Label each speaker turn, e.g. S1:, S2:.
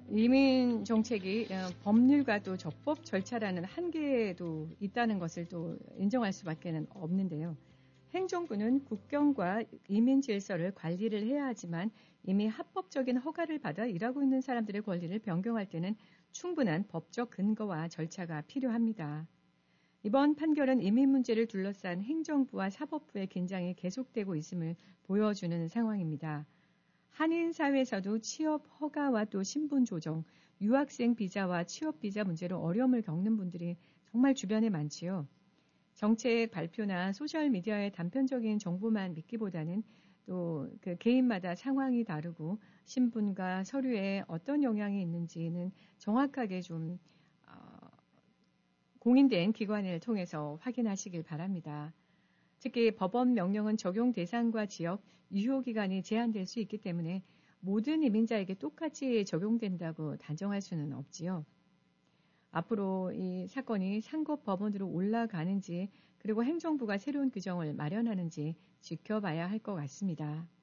S1: 이민 정책이 법률과 또 적법 절차라는 한계도 있다는 것을 또 인정할 수밖에 없는데요. 행정부는 국경과 이민 질서를 관리를 해야 하지만 이미 합법적인 허가를 받아 일하고 있는 사람들의 권리를 변경할 때는 충분한 법적 근거와 절차가 필요합니다. 이번 판결은 이민 문제를 둘러싼 행정부와 사법부의 긴장이 계속되고 있음을 보여주는 상황입니다. 한인 사회에서도 취업 허가와 또 신분 조정, 유학생 비자와 취업 비자 문제로 어려움을 겪는 분들이 정말 주변에 많지요. 정책 발표나 소셜미디어의 단편적인 정보만 믿기보다는 또 그 개인마다 상황이 다르고 신분과 서류에 어떤 영향이 있는지는 정확하게 좀 공인된 기관을 통해서 확인하시길 바랍니다. 특히 법원 명령은 적용 대상과 지역, 유효기간이 제한될 수 있기 때문에 모든 이민자에게 똑같이 적용된다고 단정할 수는 없지요. 앞으로 이 사건이 상급 법원으로 올라가는지 그리고 행정부가 새로운 규정을 마련하는지 지켜봐야 할 것 같습니다.